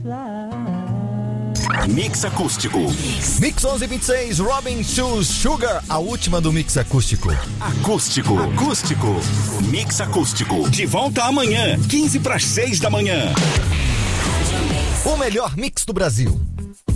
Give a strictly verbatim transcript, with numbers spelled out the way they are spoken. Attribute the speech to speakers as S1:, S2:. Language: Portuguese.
S1: Mix Acústico.
S2: Mix onze e vinte e seis, Robin Schulz, Sugar, a última do Mix Acústico.
S1: Acústico. Acústico. Mix Acústico. De volta amanhã, quinze para as seis da manhã.
S2: O melhor mix do Brasil.